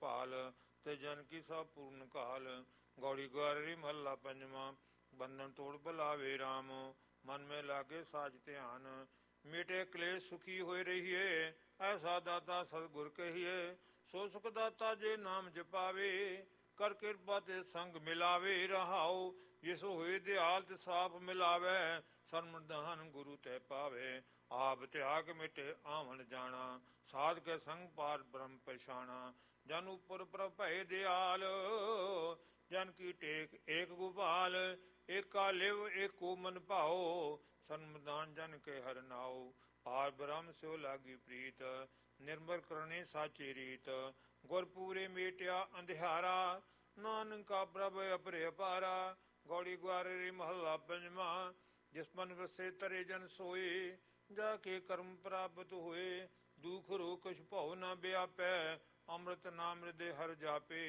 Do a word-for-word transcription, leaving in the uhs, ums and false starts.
ਭਾਲ ਤੇ ਜਨ ਕੀ ਸਭ ਪੂਰਨ ਕਾਲ। ਗੌੜੀ ਗੁਆਰੀ ਮਹੱਲਾ ਪੰਜਵਾਂ। ਬੰਧਨ ਤੋੜ ਬੁਲਾਵੇ ਰਾਮ, ਮਨ ਮੇ ਲਾਗੇ ਸਾਜ ਧਿਆਨ। ਮਿਟੇ ਕਲੇਸ਼ ਸੁਖੀ ਹੋਏ ਰਹੀਏ, ਐਸਾ ਦਾਤਾ ਸਤਿਗੁਰ ਕਹੀਏ। ਸੋ ਸੁਖ ਦਾਤਾ ਜੇ ਨਾਮ ਜਪਾਵੇ, ਕਰ ਕਿਰਪਾ ਤੇ ਸੰਗ ਮਿਲਾਵੇ। ਰਹਾਉ ਜਿਸ ਹੋਏ ਦਿਆਲ ਤੇ ਸਾਫ ਮਿਲਾਵੇ, ਸਰਮਧਾਨ ਗੁਰੂ ਤੇ ਪਾਵੇ। ਆਪ ਤਿਆਗ ਮਿਟੇ ਆਵਣ ਜਾਣਾ, ਸਾਧ ਕੇ ਸੰਗ ਪਾਰ ਬ੍ਰਹਮ ਪਛਾਣਾ। ਜਨ ਉਪਰ ਪ੍ਰਭ ਭਏ ਦਿਆਲ, ਜਨ ਕੀ ਟੇਕ ਏਕ ਗੋਪਾਲ। ਏਕਾ ਲਿਵ ਏਕੋ ਮਨ ਭਾਓ, ਸਰਮਧਾਨ ਜਨ ਕੇ ਹਰਿ ਨਾਉ। ਪਾਰ ਬ੍ਰਹਮ ਸਿਉ ਲਾਗੀ ਪ੍ਰੀਤ, ਨਿਰਮਲ ਕਰਨੇ ਸਾਚੀ ਰੀਤ। ਗੁਰ ਪੂਰੇ ਮੇਟਿਆ ਅੰਧਿਆਰਾ, ਨਾਨਕਾ ਪ੍ਰਭ ਅਪਰੇ ਅਪਾਰਾ। ਗੌੜੀ ਗੁਆਰੀ ਮਹੱਲਾ ਪੰਜਵਾਂ। ਜਿਸ ਮਨ ਵਸੇ ਤਰੇ ਜਨ ਸੋਏ, ਜਾ ਕੇ ਕਰਮ ਪ੍ਰਾਪਤ ਹੋਏ। ਦੁਖ ਰੋਗ ਕਛੁ ਭਉ ਨ ਵਿਆਪੈ, ਅੰਮ੍ਰਿਤ ਨਾਮ ਹਿਰਦੇ ਹਰਿ ਜਾਪੇ।